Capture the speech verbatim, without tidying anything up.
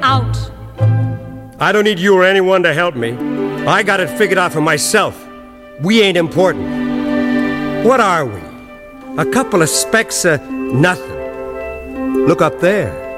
out. I don't need you or anyone to help me. I got it figured out for myself. We ain't important. What are we? A couple of specks of nothing. Look up there.